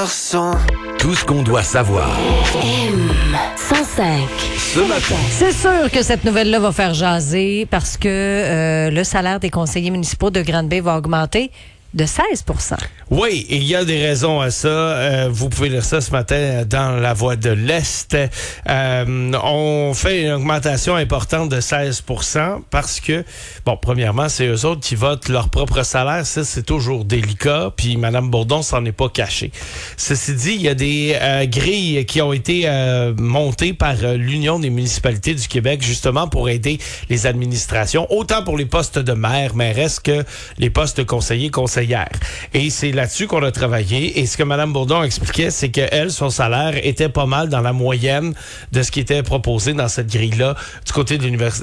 garçon. Tout ce qu'on doit savoir. M105. Ce matin. C'est sûr que cette nouvelle-là va faire jaser parce que le salaire des conseillers municipaux de Granby va augmenter de 16 %. Oui, il y a des raisons à ça. Vous pouvez lire ça ce matin dans La Voix de l'Est. On fait une augmentation importante de 16 % parce que, bon, premièrement, c'est eux autres qui votent leur propre salaire. Ça, c'est toujours délicat. Puis Mme Bourdon s'en est pas cachée. Ceci dit, il y a des grilles qui ont été montées par l'Union des municipalités du Québec, justement pour aider les administrations, autant pour les postes de maire, mairesse, que les postes de conseillers, conseillères. Et c'est là-dessus qu'on a travaillé. Et ce que Mme Bourdon expliquait, c'est que elle, son salaire était pas mal dans la moyenne de ce qui était proposé dans cette grille-là du côté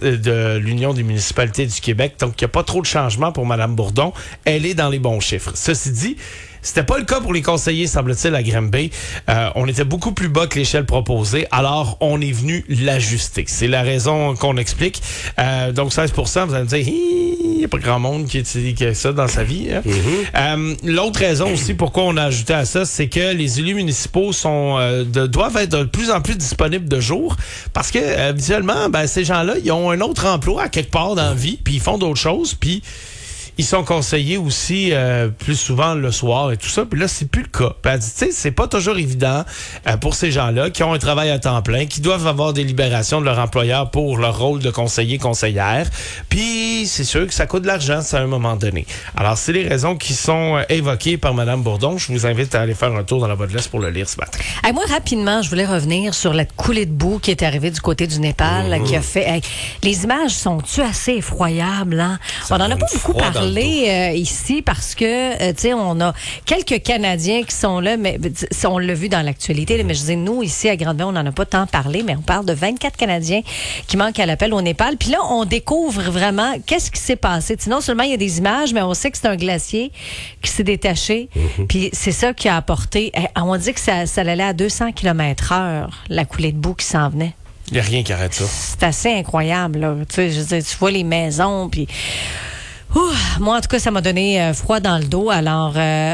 de l'Union des municipalités du Québec. Donc, il n'y a pas trop de changement pour Mme Bourdon. Elle est dans les bons chiffres. Ceci dit, c'était pas le cas pour les conseillers, semble-t-il, à Granby. On était beaucoup plus bas que l'échelle proposée, alors on est venu l'ajuster. C'est la raison qu'on explique. Donc 16 %, vous allez me dire, il n'y a pas grand monde qui a ça dans sa vie. Hein? Mm-hmm. L'autre raison aussi pourquoi on a ajouté à ça, c'est que les élus municipaux doivent être de plus en plus disponibles de jour, parce que habituellement, ces gens-là, ils ont un autre emploi à quelque part dans la vie, puis ils font d'autres choses, puis ils sont conseillés aussi plus souvent le soir et tout ça. Puis là, c'est plus le cas. Puis elle dit, tu sais, c'est pas toujours évident pour ces gens-là qui ont un travail à temps plein, qui doivent avoir des libérations de leur employeur pour leur rôle de conseiller, conseillère. Puis c'est sûr que ça coûte de l'argent, ça, à un moment donné. Alors, c'est les raisons qui sont évoquées par Mme Bourdon. Je vous invite à aller faire un tour dans la Voix de l'Est pour le lire ce matin. Moi, rapidement, je voulais revenir sur la coulée de boue qui est arrivée du côté du Népal, qui a fait... les images sont-tu assez effroyables, hein? On n'en a pas beaucoup parlé ici parce que, tu sais, on a quelques Canadiens qui sont là, mais on l'a vu dans l'actualité, là, mais je dis, nous, ici, à Granby, on n'en a pas tant parlé, mais on parle de 24 Canadiens qui manquent à l'appel au Népal. Puis là, on découvre vraiment qu'est-ce qui s'est passé. T'sais, non seulement il y a des images, mais on sait que c'est un glacier qui s'est détaché. Puis c'est ça qui a apporté... on dit que ça allait à 200 km/h, la coulée de boue qui s'en venait. Il n'y a rien qui arrête ça. C'est assez incroyable, là. Tu sais, je veux dire, tu vois les maisons, puis... moi, en tout cas, ça m'a donné froid dans le dos. Alors,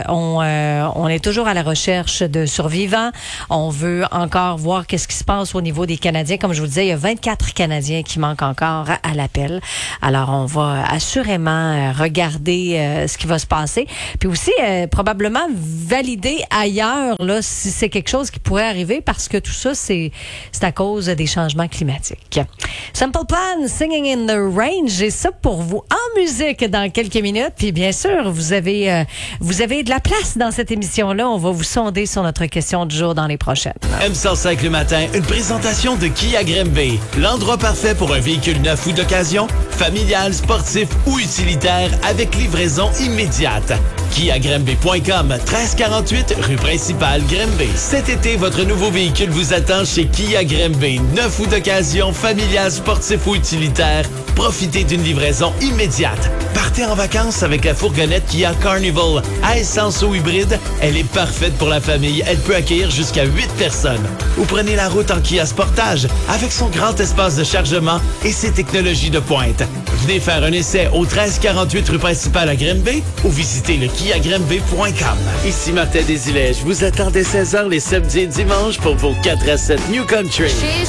on est toujours à la recherche de survivants. On veut encore voir qu'est-ce qui se passe au niveau des Canadiens. Comme je vous le disais, il y a 24 Canadiens qui manquent encore à l'appel. Alors, on va assurément regarder ce qui va se passer. Puis aussi, probablement valider ailleurs là si c'est quelque chose qui pourrait arriver, parce que tout ça, c'est à cause des changements climatiques. Simple Plan, Singing in the Rain. J'ai ça pour vous en musique dans quelques minutes. Puis bien sûr, vous avez de la place dans cette émission-là. On va vous sonder sur notre question du jour dans les prochaines. M105 le matin, une présentation de Kia Granby. L'endroit parfait pour un véhicule neuf ou d'occasion, familial, sportif ou utilitaire, avec livraison immédiate. KiaGranby.com, 1348 rue principale Granby. Cet été, votre nouveau véhicule vous attend chez Kia Granby. Neuf ou d'occasion, familial, sportif ou utilitaire. Profitez d'une livraison immédiate. Partez en vacances avec la fourgonnette Kia Carnival à essence ou hybride. Elle est parfaite pour la famille. Elle peut accueillir jusqu'à 8 personnes. Ou prenez la route en Kia Sportage avec son grand espace de chargement et ses technologies de pointe. Venez faire un essai au 1348 rue principale à Granby ou visitez le KiaGranby.com. Ici Martin Desilets. Je vous attends dès 16h les samedis et dimanches pour vos 4 à 7 New Country.